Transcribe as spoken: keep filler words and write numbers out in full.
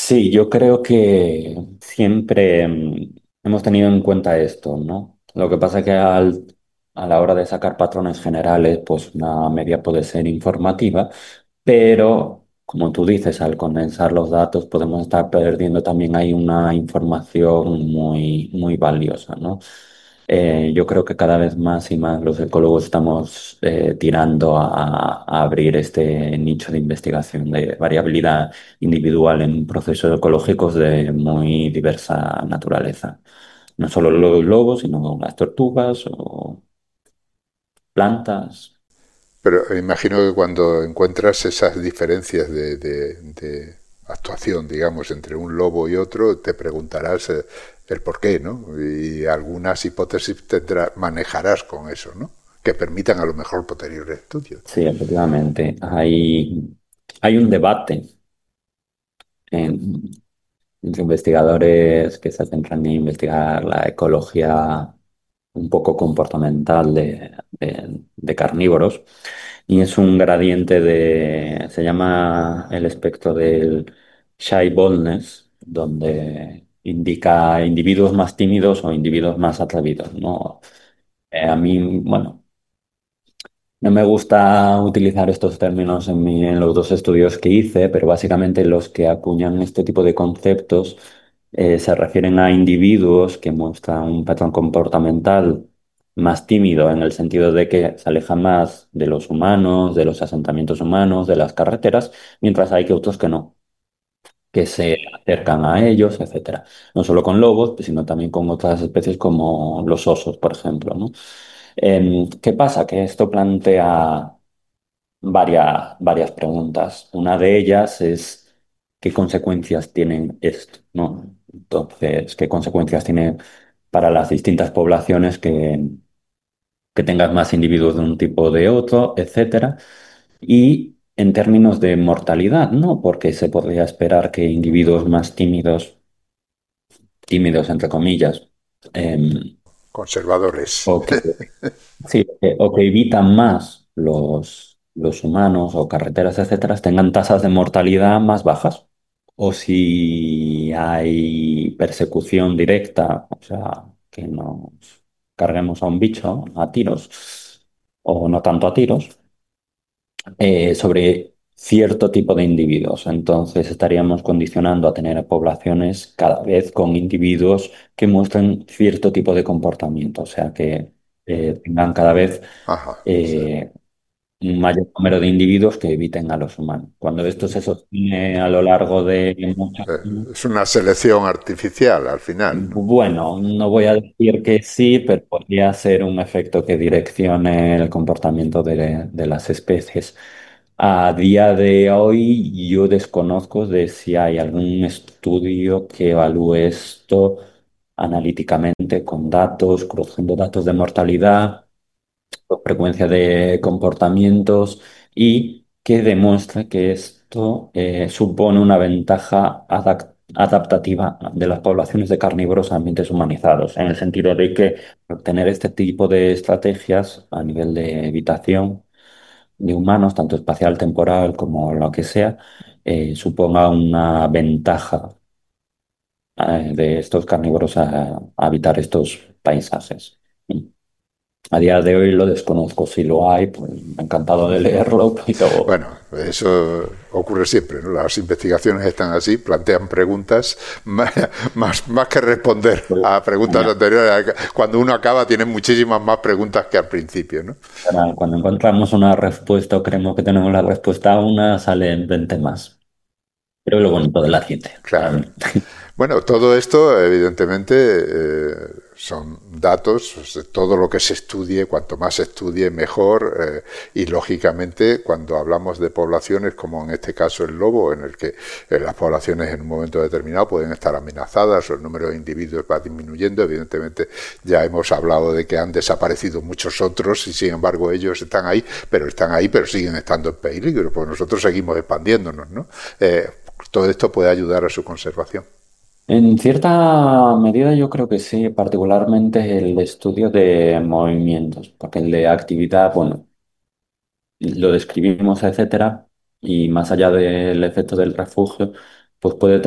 Sí, yo creo que siempre mm, hemos tenido en cuenta esto, ¿no? Lo que pasa es que al- a la hora de sacar patrones generales, pues una media puede ser informativa, pero como tú dices, al condensar los datos podemos estar perdiendo también ahí una información muy, muy valiosa, ¿no? Eh, yo creo que cada vez más y más los ecólogos estamos eh, tirando a, a abrir este nicho de investigación de variabilidad individual en procesos ecológicos de muy diversa naturaleza. No solo los lobos, sino las tortugas o plantas. Pero imagino que cuando encuentras esas diferencias de, de- de actuación, digamos, entre un lobo y otro, te preguntarás eh, el por qué, ¿no? Y algunas hipótesis tendrá- manejarás con eso, ¿no? Que permitan a lo mejor posteriores estudios. Sí, efectivamente. Hay, hay un debate en- entre investigadores que se centran en investigar la ecología un poco comportamental de, de- de carnívoros y es un gradiente de, se llama el espectro del shy boldness, donde indica individuos más tímidos o individuos más atrevidos, ¿no? Eh, a mí, bueno, no me gusta utilizar estos términos en, mi- en los dos estudios que hice, pero básicamente los que acuñan este tipo de conceptos eh, se refieren a individuos que muestran un patrón comportamental más tímido en el sentido de que se alejan más de los humanos, de los asentamientos humanos, de las carreteras, mientras hay que otros que no, que se acercan a ellos, etcétera. No solo con lobos, sino también con otras especies como los osos, por ejemplo, ¿no? Em, ¿qué pasa? Que esto plantea varias, varias preguntas. Una de ellas es ¿qué consecuencias tienen esto? ¿No? Entonces, ¿qué consecuencias tiene para las distintas poblaciones que, que tengas más individuos de un tipo o de otro, etcétera? Y en términos de mortalidad, ¿no? Porque se podría esperar que individuos más tímidos, tímidos entre comillas, em, Conservadores. o que sí, eh, o que evitan más los, los humanos o carreteras, etcétera, tengan tasas de mortalidad más bajas. O si hay persecución directa, o sea, que nos carguemos a un bicho a tiros, o no tanto a tiros, eh, sobre cierto tipo de individuos. Entonces estaríamos condicionando a tener poblaciones cada vez con individuos que muestren cierto tipo de comportamiento, o sea, que eh, tengan cada vez Ajá. Sí. eh, un mayor número de individuos que eviten a los humanos. Cuando esto se sostiene a lo largo de muchos años, Es una selección artificial al final, ¿no? bueno, no voy a decir que sí, pero podría ser un efecto que direccione el comportamiento de, de las especies. A día de hoy yo desconozco de si hay algún estudio que evalúe esto analíticamente con datos, cruzando datos de mortalidad o frecuencia de comportamientos y que demuestre que esto eh, supone una ventaja adac- adaptativa de las poblaciones de carnívoros a ambientes humanizados, en el sentido de que obtener este tipo de estrategias a nivel de evitación de humanos, tanto espacial, temporal como lo que sea, eh, suponga una ventaja eh, de estos carnívoros a, a habitar estos paisajes. A día de hoy lo desconozco si lo hay, pues encantado de leerlo, pero Bueno, eso ocurre siempre, ¿no? Las investigaciones están así, plantean preguntas más, más, más que responder pues, a preguntas genial. anteriores. Cuando uno acaba tiene muchísimas más preguntas que al principio, ¿no? Ahora, cuando encontramos una respuesta o creemos que tenemos la respuesta a una, salen veinte más. Pero es lo bonito de la ciencia para Claro. mí. Bueno, todo esto, evidentemente, eh, son datos, o sea, todo lo que se estudie, cuanto más se estudie, mejor, eh, y lógicamente, cuando hablamos de poblaciones, como en este caso el lobo, en el que eh, las poblaciones en un momento determinado pueden estar amenazadas o el número de individuos va disminuyendo, evidentemente ya hemos hablado de que han desaparecido muchos otros y sin embargo ellos están ahí, pero están ahí, pero siguen estando en peligro, pues nosotros seguimos expandiéndonos, ¿no? Eh, todo esto puede ayudar a su conservación. En cierta medida yo creo que sí, particularmente el estudio de movimientos, porque el de actividad, bueno, lo describimos, etcétera, y más allá del efecto del refugio, pues puede